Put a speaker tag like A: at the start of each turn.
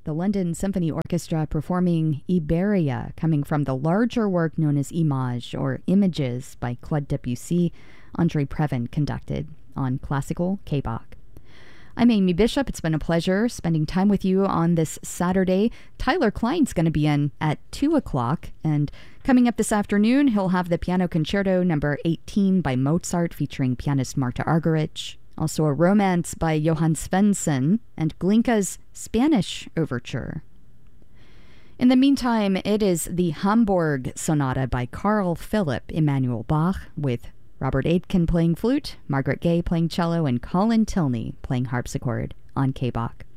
A: The London Symphony Orchestra performing Iberia, coming from the larger work known as Images or Images by Claude Debussy, Andre Previn conducted on Classical K-Bach. I'm Amy Bishop. It's been a pleasure spending time with you on this Saturday. Tyler Klein's going to be in at 2 o'clock, and coming up this afternoon, he'll have the Piano Concerto number 18 by Mozart featuring pianist Marta Argerich. Also a romance by Johann Svensson and Glinka's Spanish Overture. In the meantime, it is the Hamburg Sonata by Carl Philipp Emanuel Bach with Robert Aitken playing flute, Margaret Gaye playing cello, and Colin Tilney playing harpsichord on K-Bach.